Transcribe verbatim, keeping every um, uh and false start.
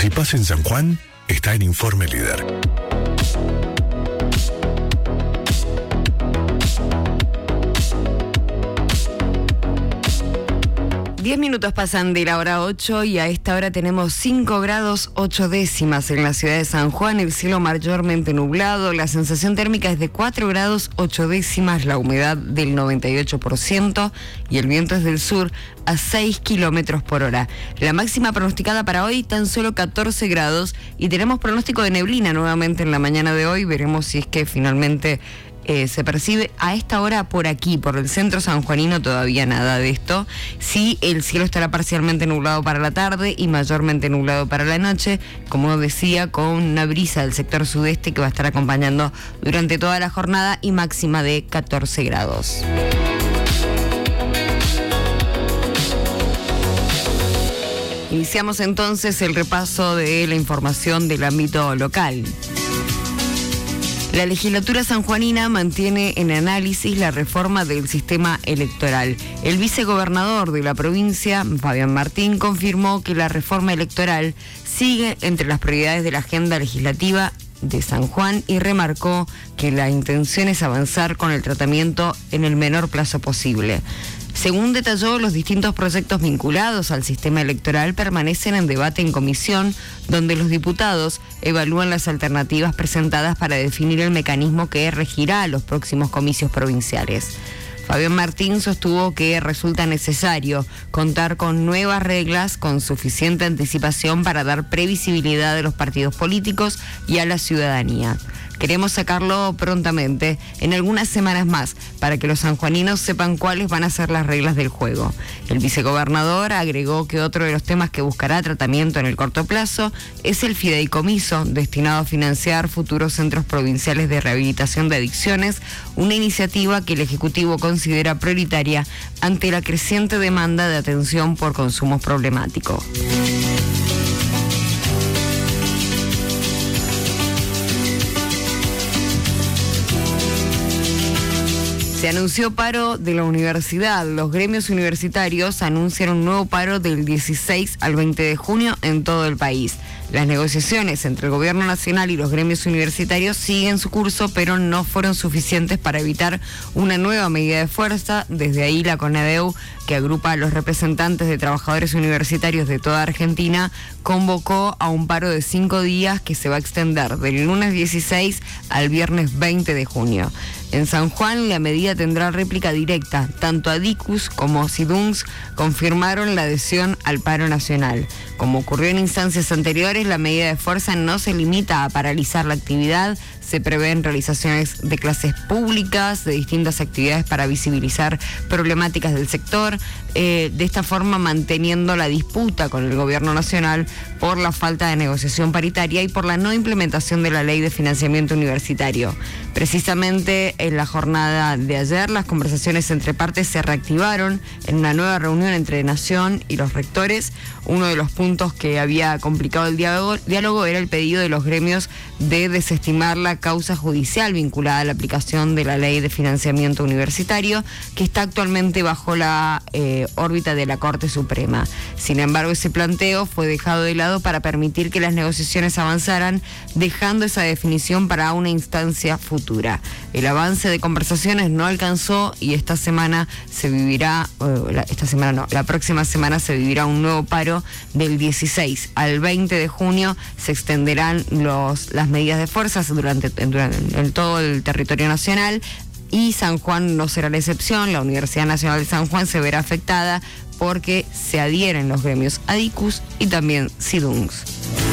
Si pasa en San Juan, está en Informe Líder. Diez minutos pasan de la hora ocho y a esta hora tenemos cinco grados ocho décimas en la ciudad de San Juan, el cielo mayormente nublado, la sensación térmica es de cuatro grados ocho décimas, la humedad del noventa y ocho por ciento y el viento es del sur a seis kilómetros por hora. La máxima pronosticada para hoy tan solo catorce grados y tenemos pronóstico de neblina nuevamente en la mañana de hoy, veremos si es que finalmente Eh, se percibe a esta hora por aquí, por el centro sanjuanino, todavía nada de esto. Sí, el cielo estará parcialmente nublado para la tarde y mayormente nublado para la noche, como decía, con una brisa del sector sudeste que va a estar acompañando durante toda la jornada y máxima de catorce grados. Iniciamos entonces el repaso de la información del ámbito local. La legislatura sanjuanina mantiene en análisis la reforma del sistema electoral. El vicegobernador de la provincia, Fabián Martín, confirmó que la reforma electoral sigue entre las prioridades de la agenda legislativa de San Juan y remarcó que la intención es avanzar con el tratamiento en el menor plazo posible. Según detalló, los distintos proyectos vinculados al sistema electoral permanecen en debate en comisión, donde los diputados evalúan las alternativas presentadas para definir el mecanismo que regirá a los próximos comicios provinciales. Fabián Martín sostuvo que resulta necesario contar con nuevas reglas con suficiente anticipación para dar previsibilidad a los partidos políticos y a la ciudadanía. Queremos sacarlo prontamente, en algunas semanas más, para que los sanjuaninos sepan cuáles van a ser las reglas del juego. El vicegobernador agregó que otro de los temas que buscará tratamiento en el corto plazo es el fideicomiso destinado a financiar futuros centros provinciales de rehabilitación de adicciones, una iniciativa que el Ejecutivo considera prioritaria ante la creciente demanda de atención por consumos problemáticos. Se anunció paro de la universidad. Los gremios universitarios anuncian un nuevo paro del dieciséis al veinte de junio en todo el país. Las negociaciones entre el gobierno nacional y los gremios universitarios siguen su curso, pero no fueron suficientes para evitar una nueva medida de fuerza. Desde ahí la CONADEU, que agrupa a los representantes de trabajadores universitarios de toda Argentina, convocó a un paro de cinco días que se va a extender del lunes dieciséis al viernes veinte de junio. En San Juan, la medida tendrá réplica directa. Tanto Adicus como Sidungs confirmaron la adhesión al paro nacional. Como ocurrió en instancias anteriores, la medida de fuerza no se limita a paralizar la actividad. Se prevén realizaciones de clases públicas, de distintas actividades para visibilizar problemáticas del sector, eh, de esta forma manteniendo la disputa con el gobierno nacional por la falta de negociación paritaria y por la no implementación de la ley de financiamiento universitario. Precisamente en la jornada de ayer, las conversaciones entre partes se reactivaron en una nueva reunión entre Nación y los rectores. Uno de los puntos que había complicado el diálogo, diálogo era el pedido de los gremios de desestimar la causa judicial vinculada a la aplicación de la ley de financiamiento universitario, que está actualmente bajo la eh, órbita de la Corte Suprema. Sin embargo, ese planteo fue dejado de lado para permitir que las negociaciones avanzaran, dejando esa definición para una instancia futura. El avance de conversaciones no alcanzó y esta semana se vivirá, eh, la, esta semana no, la próxima semana se vivirá un nuevo paro del dieciséis al veinte de junio. Se extenderán los, las medidas de fuerzas durante, durante en todo el territorio nacional y San Juan no será la excepción. La Universidad Nacional de San Juan se verá afectada porque se adhieren los gremios Adicus y también Sidungs.